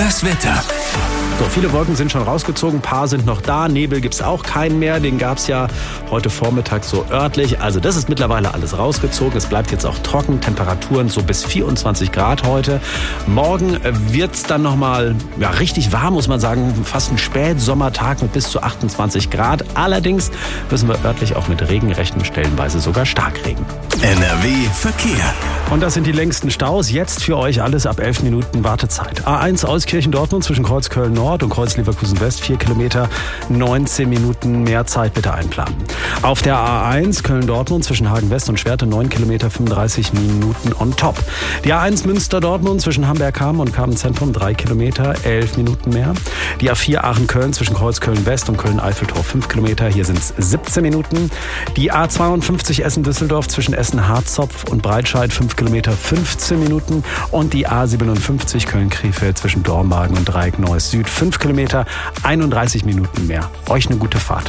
Das Wetter. So, viele Wolken sind schon rausgezogen, ein paar sind noch da. Nebel gibt's auch keinen mehr, den gab's ja heute Vormittag so örtlich. Also das ist mittlerweile alles rausgezogen. Es bleibt jetzt auch trocken, Temperaturen so bis 24 Grad heute. Morgen wird's dann nochmal richtig warm, muss man sagen. Fast ein Spätsommertag mit bis zu 28 Grad. Allerdings müssen wir örtlich auch mit Regen rechnen, stellenweise sogar Starkregen. NRW Verkehr. Und das sind die längsten Staus. Jetzt für euch alles ab 11 Minuten Wartezeit. A1 Euskirchen-Dortmund zwischen Kreuz Köln-Nord und Kreuz Leverkusen-West, 4 Kilometer, 19 Minuten mehr Zeit bitte einplanen. Auf der A1 Köln-Dortmund zwischen Hagen-West und Schwerte, 9 Kilometer, 35 Minuten on top. Die A1 Münster-Dortmund zwischen Hamburg-Hamm und Kamen-Zentrum, 3 Kilometer, 11 Minuten mehr. Die A4 Aachen-Köln zwischen Kreuz Köln-West und Köln-Eiffeltor, 5 Kilometer, hier sind es 17 Minuten. Die A52 Essen-Düsseldorf zwischen Essen-Harzopf und Breitscheid, 5 Kilometer, 15 Minuten. Und die A57 Köln-Krefeld zwischen Dormagen und Dreieck-Neuss Süd, 5 Kilometer, 31 Minuten mehr. Euch eine gute Fahrt.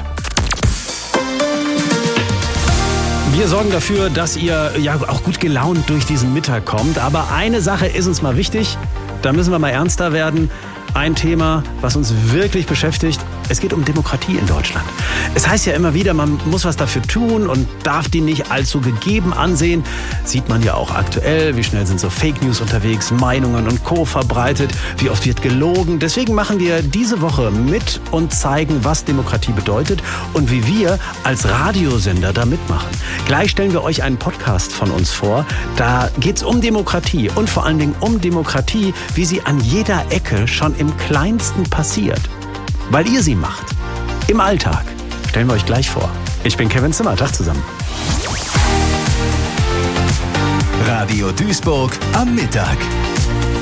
Wir sorgen dafür, dass ihr auch gut gelaunt durch diesen Mittag kommt. Aber eine Sache ist uns mal wichtig, da müssen wir mal ernster werden. Ein Thema, was uns wirklich beschäftigt. Es geht um Demokratie in Deutschland. Es heißt ja immer wieder, man muss was dafür tun und darf die nicht allzu gegeben ansehen. Sieht man ja auch aktuell, wie schnell sind so Fake News unterwegs, Meinungen und Co. verbreitet, wie oft wird gelogen. Deswegen machen wir diese Woche mit und zeigen, was Demokratie bedeutet und wie wir als Radiosender da mitmachen. Gleich stellen wir euch einen Podcast von uns vor. Da geht's um Demokratie und vor allen Dingen um Demokratie, wie sie an jeder Ecke schon im Kleinsten passiert. Weil ihr sie macht. Im Alltag. Stellen wir euch gleich vor. Ich bin Kevin Zimmer. Tag zusammen. Radio Duisburg am Mittag.